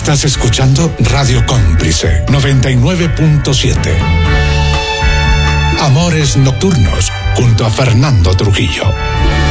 Estás escuchando Radio Cómplice 99.7. Amores Nocturnos junto a Fernando Trujillo.